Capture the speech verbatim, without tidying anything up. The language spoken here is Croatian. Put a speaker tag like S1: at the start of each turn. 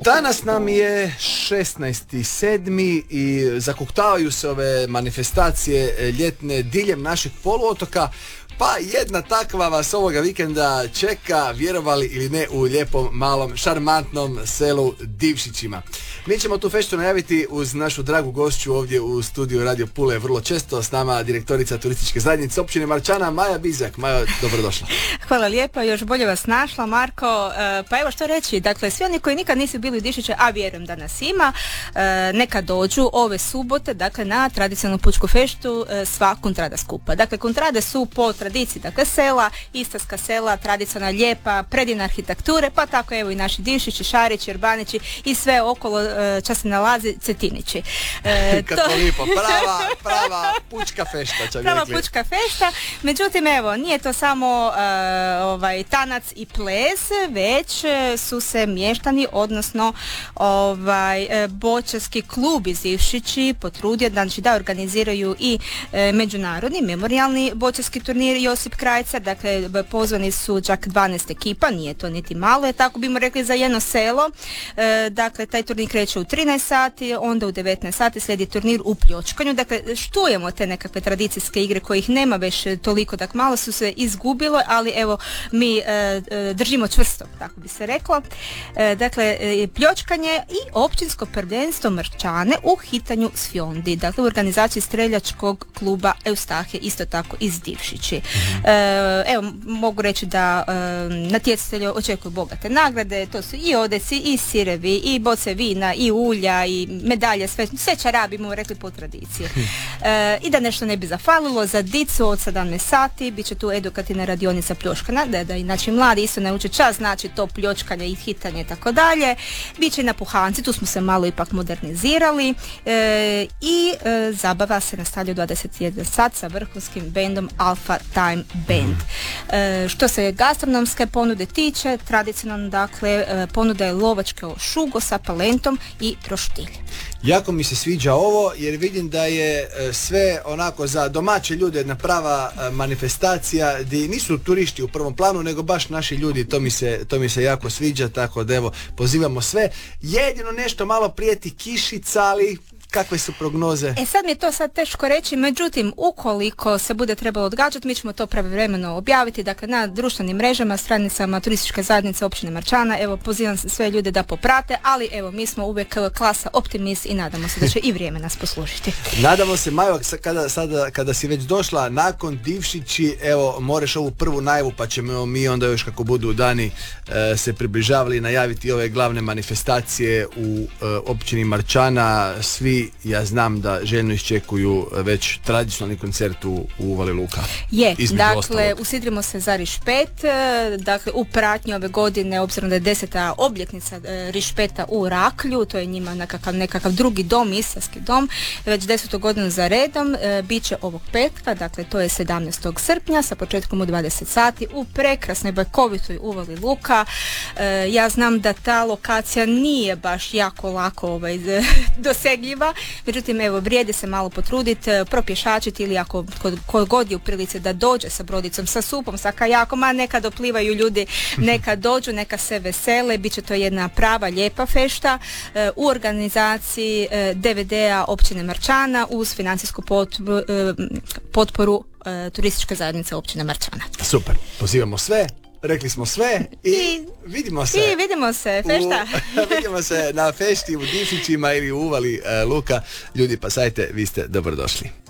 S1: Danas nam je šesnaesti sedmi i zakuktavaju se ove manifestacije ljetne diljem našeg poluotoka. Pa jedna takva vas ovoga vikenda čeka, vjerovali ili ne, u lijepom, malom, šarmantnom selu Divšićima. Mi ćemo tu feštu najaviti uz našu dragu gošću ovdje u studiju Radio Pule vrlo često. S nama direktorica turističke zajednice općine Marčana, Maja Bizjak. Maja, dobrodošla.
S2: Hvala lijepa, još bolje vas našla, Marko. E, pa evo što reći, dakle svi oni koji nikad nisu bili u Divšiće, a vjerujem da nas ima, e, neka dođu ove subote, dakle na tradicionalnu pučku feštu e, sva kontrada skupa. Dakle, kontrade su po tradiciji, dakle sela, istarska sela, tradicionalna lijepa, predivne arhitekture, pa tako evo i naši Divšići, Šarići, Urbanići i sve okolo e, čas se nalazi Cetinići.
S1: E, Kako to... lijepo, prava, prava pučka fešta.
S2: Prava pučka fešta, međutim evo, nije to samo e, ovaj tanac i ples, već e, su se mještani, odnosno ovaj e, boćarski klub iz Divšići potrudio, znači da organiziraju i e, međunarodni memorijalni boćarski turnir Josip Krajcar, dakle pozvani su čak dvanaest ekipa, nije to niti malo, tako bimo rekli za jedno selo. E, dakle, taj turnir kreće u trinaest sati, onda u devetnaest sati slijedi turnir u pljočkanju, dakle štujemo te nekakve tradicijske igre kojih nema već toliko, tak malo su se izgubilo, ali evo mi e, e, držimo čvrsto, tako bi se reklo. E, dakle, e, pljočkanje i općinsko prvenstvo Marčane u hitanju s fjondi, dakle u organizaciji streljačkog kluba Eustahije, isto tako iz Divšići. E, evo, mogu reći da e, natjecatelji očekuju bogate nagrade, to su i odeci, i sirevi, i boce vina, i ulja, i medalje, sve, sve čarabi, mu rekli po tradiciji. E, I da nešto ne bi zafalilo, za dicu od sedamnaest sati bit će tu edukativna radionica pljoškana, da, da i znači mladi isto nauče čas, znači to pljočkanje i hitanje i tako dalje. Biće i na puhanci, tu smo se malo ipak modernizirali e, i e, zabava se nastavlja u dvadeset jedan sat sa vrhunskim bendom Alpha Time Band. E, što se gastronomske ponude tiče, tradicionalno dakle e, ponuda je lovačko šugo sa palentom i troštilj.
S1: Jako mi se sviđa ovo jer vidim da je sve onako za domaće ljude jedna prava manifestacija gdje nisu turisti u prvom planu nego baš naši ljudi, to mi se, to mi se jako sviđa, tako da evo pozivamo sve. Jedino nešto malo prijeti kišica, ali kakve su prognoze?
S2: E sad mi je to sad teško reći, međutim ukoliko se bude trebalo odgađati, mi ćemo to pravovremeno objaviti, dakle na društvenim mrežama, stranicama turističke zajednice općine Marčana. Evo, pozivam sve ljude da poprate, ali evo, mi smo uvijek klasa optimist i nadamo se da će i vrijeme nas poslušiti.
S1: Nadamo se, Majo, kada, sada, kada si već došla nakon Divšići, evo, moreš ovu prvu najavu, pa ćemo mi onda još kako budu dani e, se približavali najaviti ove glavne manifestacije u e, općini Marčana. Svi, ja znam da željno iščekuju već tradicionalni koncert u, u Uvali Luka.
S2: Je, dakle, ostalog. Usidrimo se za Rišpet, dakle, u pratnji ove godine, obzirom da je deseta obljetnica e, Rišpeta u Raklju, to je njima nekakav, nekakav drugi dom, istarski dom, već desetu godinu za redom, e, bit će ovog petka, dakle, to je sedamnaestog srpnja, sa početkom u dvadeset sati, u prekrasnoj bajkovitoj Uvali Luka. E, ja znam da ta lokacija nije baš jako lako ovaj, dosegljiva, međutim evo vrijedi se malo potruditi, propješačiti ili ako ko god je u prilici da dođe sa brodicom, sa supom, sa kajakom, a neka doplivaju ljudi, neka dođu, neka se vesele, bit će to jedna prava lijepa fešta e, u organizaciji e, D V D-a općine Marčana uz financijsku potporu, e, potporu e, turističke zajednice općine Marčana.
S1: Super, pozivamo sve. Rekli smo sve i, I vidimo se.
S2: I vidimo se, fešta.
S1: U, vidimo se na fešti u Divšićima ili u Uvali uh, Luka. Ljudi, pa sajte, vi ste dobrodošli.